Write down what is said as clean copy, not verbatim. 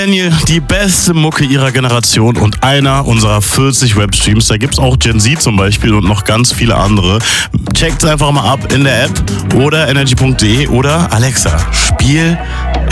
Daniel, die beste Mucke ihrer Generation und einer unserer 40 Webstreams. Da gibt's auch Gen Z zum Beispiel und noch ganz viele andere. Checkt's einfach mal ab in der App oder energy.de oder Alexa, spiel